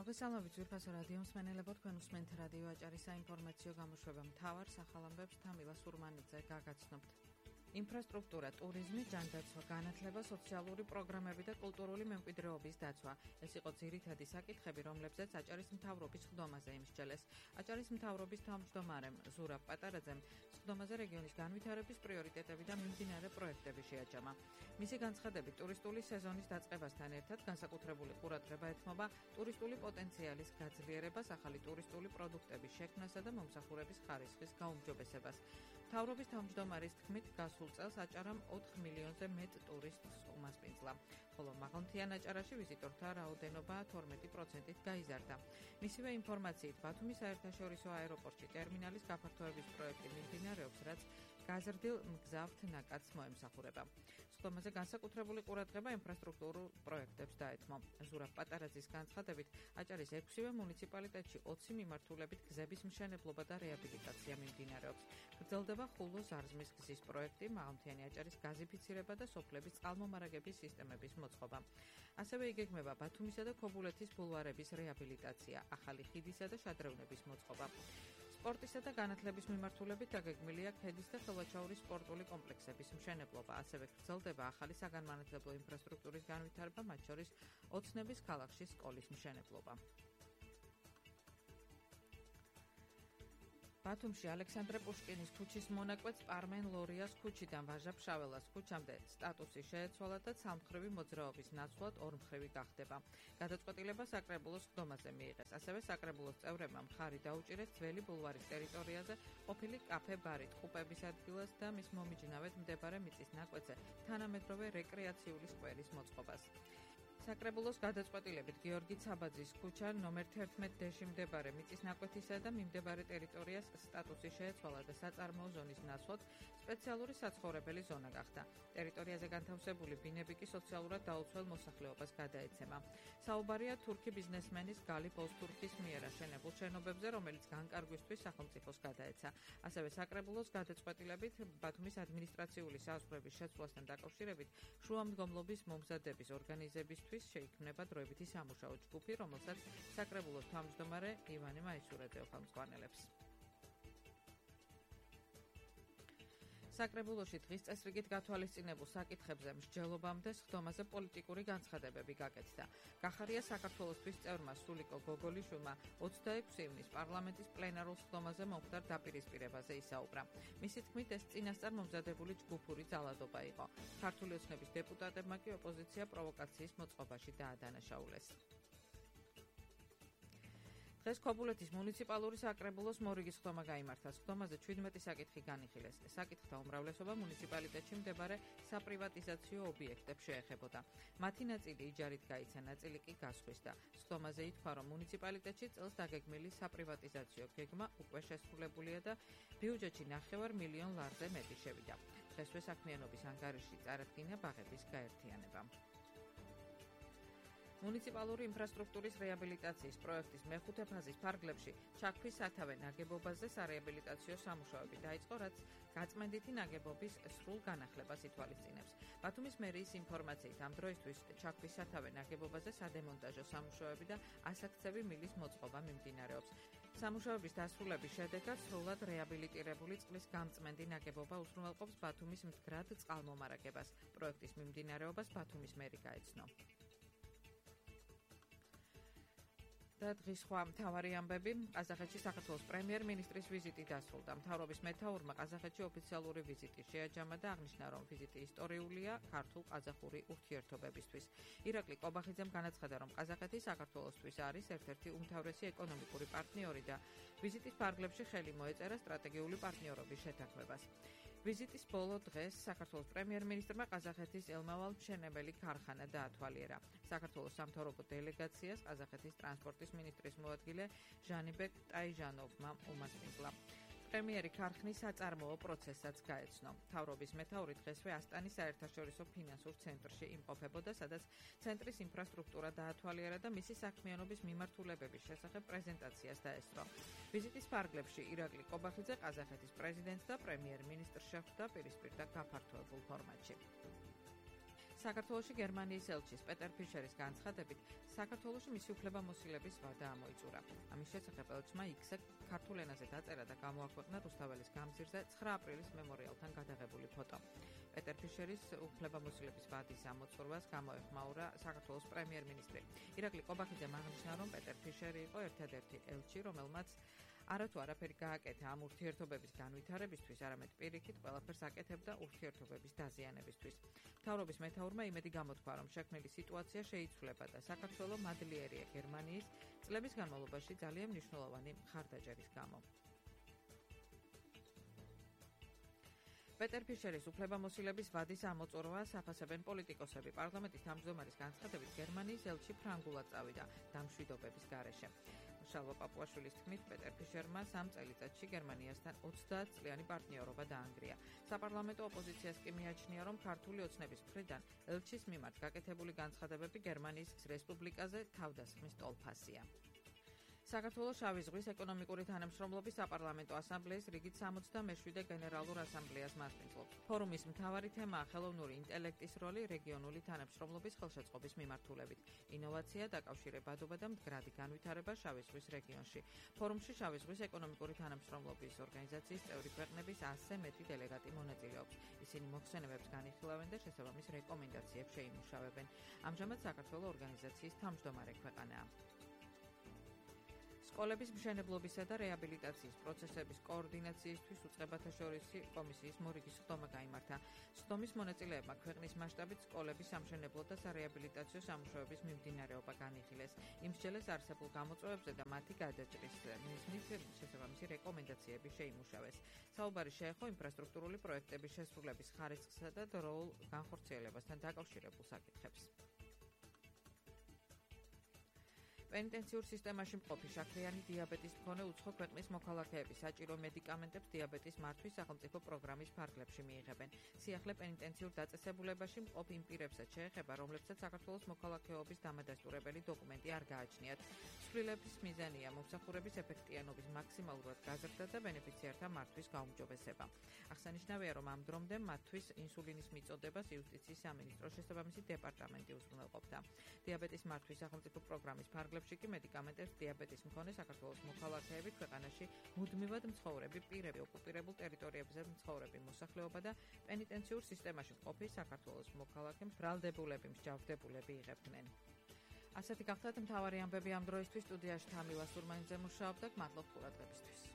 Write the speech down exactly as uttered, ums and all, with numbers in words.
მოგესალმებით ძვირფასო რადიო მსმენელებო, თქვენ უსმენთ რადიო აჭარის საინფორმაციო გამოშვება მთავარ სახალამბებს თამილა სურმანიძე გაგაცნობთ. ინფრასტრუქტურა, ტურიზმი, ჯანდაცვა, განათლება, სოციალური პროგრამები და კულტურული მემკვიდრეობის დაცვა. ეს იყო ძირითადი საკითხები, რომლებზეც აჭარის მთავრობის სხდომაზე იმსჯელეს. აჭარის მთავრობის თავმჯდომარემ ზურაბ პატარაძემ სხდომაზე რეგიონის განვითარების პრიორიტეტები და მიმდინარე პროექტები შეაჯამა. მისი განცხადებით, ტურისტული სეზონის დაწყებასთან ერთად განსაკუთრებული ყურადღება ეთმობა ტურისტული პოტენციალის გაძლიერებას, ახალი ტურისტული პროდუქტების შექმნასა და მომსახურების ხარისხის გაუმჯობესებას. მთავრობის თავმჯდომარის თქმით, გასულ წელს აჭარამ ოთხ მილიონზე მეტ ტურისტს უმასპინძლა, ხოლო მაღალმთიან აჭარაში ვიზიტორთა რაოდენობა თორმეტი პროცენტით გაიზარდა. მისივე ინფორმაციით, ბათუმის საერთაშორისო აეროპორტში ტერმინალის გაფართოების პროექტი მიმდინარეობს, რაც გაზრდილ მგზავრთ ნაკადს მოემსახურება. სხდომაზე განსაკუთრებული ყურადღება ინფრასტრუქტურულ პროექტებს დაეთმო. ზურაბ პატარაძის განცხადებით, აჭარის ექვსივე მუნიციპალიტეტში ოცი მიმართულებით გზების მშენებლობა და რეაბილიტაცია მიმდინარეობს. გრძელდება ხულო-ზარზმის გზის პროექტი, მაღალმთიანი აჭარის გაზიფიცირება და სოფლების წყალმომარაგების სისტემების მოწყობა. ასევე იგეგმება ბათუმისა და ქობულეთის ბულვარების რეაბილიტაცია, ახალი ხიდისა და შადრევნების მოწყობა. სპორტისა და განათლების მიმართულებით დაგეგმილია ქედის და ხელვაჩაურის სპორტული კომპლექსების მშენებლობა, ასევე გრძელდება ახალი საგანმანათლებლო ინფრასტრუქტურის განვითარება, მათ შორის ოცნების ქალაქში სკოლის მშენებლობა. ბათუმში ალექსანდრე პუშკინის ქუჩის მონაკვეთს პარმენ ლორიას ქუჩიდან ვაჟა ფშაველას ქუჩამდე სტატუსი შეეცვალა და ცალმხრივი მოძრაობის ნაცვლად ორმხრივი გახდება. გადაწყვეტილება საკრებულოს სხდომაზე მიიღეს. ასევე საკრებულოს წევრებმა მხარი დაუჭირეს ძველი ბულვარის ტერიტორიაზე ყოფილი კაფე-ბარი, ტყუპების ადგილას და მის მომიჯნავედ მდებარე მიწის ნაკვეთზე თანამედროვე რეკრეაციული სკვერის მოწყობას. საკრებულოს გადაწყვეტილებით გიორგი ცაბაძის ქუჩა ნომერ თერთმეტ დეში მდებარე მიწის ნაკვეთისა და მიმდებარე ტერიტორიას სტატუსი შეეცვალა და საწარმოო ზონის ნაცვლად სპეციალური საცხოვრებელი ზონა გახდა. ტერიტორიაზე განთავსებული ბინები კი სოციალურად დაუცველ მოსახლეობას გადაეცემა. საუბარია თურქი ბიზნესმენის გალიფ ოზთურქის მიერ აშენებულ შენობებზე, რომელიც განკარგვისთვის სახელმწიფოს გადაეცა. ასევე საკრებულოს გადაწყვეტილებით ბათუმის ადმინისტრაციული საზღვრების შეცვლასთან დაკავშირებით შუამდგომლობის მომზადების ორგანიზებისთვის შეიქმნება დროებითი სამუშაო ჯგუფი, რომელსაც საკრებულოს თავმჯდომარე ივანე მაისურაძე ხელმძღვანელებს. საკრებულოში დღის წესრიგით გათვალისწინებულ საკითხებზე მსჯელობამდე სხდომაზე პოლიტიკური განცხადებები გაკეთდა. გახარია საქართველოსთვის წევრმა სულიკო გოგოლიშვილმა ოცდაექვსი ივნის პარლამენტის პლენარულ სხდომაზე მომხდარ დაპირისპირებაზე ისაუბრა. მისი თქმით, ეს წინასწარ მომზადებული ჯგუფური ძალადობა იყო. ქართული ოცნების დეპუტატებმა კი ოპოზიცია პროვოკაციის მოწყობაში დაადანაშაულეს. დღეს ქობულეთის მუნიციპალური საკრებულოს მორიგის სხდომა გაიმართა. სხდომაზე ჩვიდმეტი საკითხი განიხილეს. საკითხთა უმრავლესობა მუნიციპალიტეტში მდებარე საპრივატიზაციო ობიექტებს შეეხებოდა. მათი ნაწილი იჯარით გაიცა, ნაწილი კი გასხვისდა. სხდომაზე ითქვა, რომ მუნიციპალიტეტში წელს დაგეგმილი საპრივატიზაციო გეგმა უკვე შესრულებულია და ბიუჯეტში ნახევარ მილიონ ლარზე მეტი შევიდა. დღესვე საქმიანობის ანგარიში წარადგინა ბაღების გაერთიანება. მუნიციპალური ინფრასტრუქტურის რეაბილიტაციის პროექტის მეხუთე ფაზის ფარგლებში ჩაქვის სათავე ნაგებობაზე სარეაბილიტაციო სამუშაოები დაიწყო, რაც გაწმენდითი ნაგებობის სრულ განახლებას ითვალისწინებს. ბათუმის მერიის ინფორმაციით, ამ დროისთვის ჩაქვის სათავე ნაგებობაზე სადემონტაჟო სამუშაოები და ასაქცევი მილის მოწყობა მიმდინარეობს. სამუშაოების დასრულების შედეგად სრულად რეაბილიტირებული წყლის გამწმენდი ნაგებობა უზრუნველყოფს ბათუმის მდგრად წყალმომარაგებას. პროექტის მიმდინარეობას ბათუმის მერი გაეცნო. და დღის სხვა მთავარი ამბები. ყაზახეთში საქართველოს პრემიერ-მინისტრის ვიზიტი დასრულდა. მთავრობის მეთაურმა ყაზახეთში ოფიციალური ვიზიტი შეაჯამა და აღნიშნა, რომ ვიზიტი ისტორიულია ქართულ-ყაზახური ურთიერთობებისთვის. ირაკლი კობახიძემ განაცხადა, რომ ყაზახეთი საქართველოსთვის არის ერთ-ერთი უმთავრესი ეკონომიკური პარტნიორი და ვიზიტის ფარგლებში ხელი მოეწერა სტრატეგიული პარტნიორობის შეთანხმებას. ვიზიტის ბოლო დღეს საქართველოს პრემიერ-მინისტრმა ყაზახეთის ელმავალ მშენებელი ქარხანა დაათვალიერა. საქართველოს სამთავრობო დელეგაციას ყაზახეთის ტრანსპორტის მინისტრის მოადგილე ჟანიბეკ ტაიჟანოვმა უმასპინძლა. პრემიერი ქარხნის საწარმოო პროცესსაც გაეცნო. მთავრობის მეთაური დღესვე ასტანის საერთაშორისო ფინანსურ ცენტრში იმყოფებოდა, სადაც ცენტრის ინფრასტრუქტურა დაათვალიერა და მისი საქმიანობის მიმართულებების შესახებ პრეზენტაციას დაესწრო. ვიზიტის ფარგლებში ირაკლი კობახიძე ყაზახეთის პრეზიდენტს და პრემიერ-მინისტრს შეხვდა პირისპირ და გაფართოებულ ფორმატში. საქართველოში გერმანიის ელჩის პეტერ ფიშერის განცხადებით, საქართველოში მისი უფლებამოსილების ვადა ამოიწურა. ამის შესახებ ელჩმა იქსზე ქართულ ენაზე დაწერა და გამოაქვეყნა რუსთაველის გამზირზე ცხრა აპრილის მემორიალთან გადაღებული ფოტო. პეტერ ფიშერის უფლებამოსილების ვადის ამოწურვას გამოეხმაურა საქართველოს პრემიერ-მინისტრი. ირაკლი ყობახიძემ აღნიშნა, რომ პეტერ ფიშერი იყო ერთადერთი ელჩი, რომელმაც არათუ არაფერი გააკეთა ამ ურთიერთობების განვითარებისთვის, არამედ პირიქით ყველაფერს აკეთებდა ურთიერთობების დაზიანებისთვის. მთავრობის მეთაურმა იმედი გამოთქვა, რომ შექმნილი სიტუაცია შეიცვლება და საქართველო მადლიერია გერმანიის წლების განმავლობაში ძალიან მნიშვნელოვანი მხარდაჭერის გამო. პეტერ ფიშერის უფლებამოსილების ვადის ამოწურვას აფასებენ პოლიტიკოსები. პარლამენტის თავმჯდომარის განცხადებით, გერმანიის ელჩი ფრანგულად წავიდა დამშვიდობების გარეშე. შალვა პაპუაშვილის თქმით, პეტერ ფიშერმა სამ წელიწადში გერმანიასთან ოცდაათწლიანი პარტნიორობა დაანგრია. საპარლამენტო ოპოზიციას კი მიაჩნია, რომ ქართული ოცნების მხრიდან ელჩის მიმართ გაკეთებული განცხადებები გერმანიის რესპუბლიკაზე თავდასხმის ტოლფასია. საქართველოს შავი ზღვის ეკონომიკური თანამშრომლობის საპარლამენტო ასამბლეის რიგით სამოცდამეშვიდე გენერალურ ასამბლეას მასპინძლობს. ფორუმის მთავარი თემაა ხელოვნური ინტელექტის როლი რეგიონული თანამშრომლობის ხელშეწყობის მიმართულებით, ინოვაცია, დაკავშირებადობა და მდგრადი განვითარება შავი ზღვის რეგიონში. ფორუმში შავი ზღვის ეკონომიკური თანამშრომლობის ორგანიზაციის წევრი ქვეყნების ასზე მეტი დელეგატი მონაწილეობს. ისინი მოხსენებებს განიხილავენ და შესაბამის რეკომენდაციებს შეიმუშავებენ. ამჟამად საქართველოს ორგანიზაციის თავმჯდომარე ქვეყანაა. სკოლების მშენებლობისა და რეაბილიტაციის პროცესების კოორდინაციისთვის უწყებათა შორისი კომისიის მორიგი სხდომა გაიმართა. სხდომის მონაწილეებმა ქვეყნის მასშტაბით სკოლების სამშენებლო და სარეაბილიტაციო სამუშაოების მიმდინარეობა განიხილეს. იმსჯელეს არსებულ გამოწვევებზე და მათი გადაჭრის მიზნით შესაბამისი რეკომენდაციები შეიმუშავეს. საუბარი შეეხო ინფრასტრუქტურული პროექტების შესრულების ხარისხსა და დროულ განხორციელებასთან დაკავშირებულ საკითხებს. პენიტენციურ სისტემაში მყოფი შაქრიანი დიაბეტის მქონე უცხო ქვეყნის მოქალაქეები საჭირო მედიკამენტებს დიაბეტის მართვის სახელმწიფო პროგრამის ფარგლებში მიიღებენ. სიახლე პენიტენციურ დაწესებულებაში მყოფ იმ პირებსაც შეეხება, რომლებსაც საქართველოს მოქალაქეობის დამადასტურებელი დოკუმენტი არ გააჩნიათ. ცვლილების მიზანია მომსახურების ეფექტიანობის მაქსიმალურად გაზრდა და ბენეფიციართა მართვის გაუმჯობესება. აღსანიშნავია, რომ ამ დრომდე მათთვის ინსულინის მიწოდებას იუსტიციის სამინისტროს შესაბამისი დეპარტამენტი უზრუნველყოფდა. დიაბეტის მართვის სახელმწიფო პროგრამის ფარგლებში კი მედიკამენტებს დიაბეტის მქონე საქართველოს მოქალაქეები ქვეყანაში მუდმივად მცხოვრები პირები, ოკუპირებულ ტერიტორიებზე მცხოვრები მოსახლეობა და პენიტენციურ სისტემაში მყოფი საქართველოს მოქალაქე ბრალდებულები, მსჯავრდებულები იღებდნენ. ასეთი გახლავთ მთავარი ამბები ამ დროისთვის. სტუდიაში თამილა სურმანიძე მუშაობდა. გმადლობთ ყურადღებისთვის.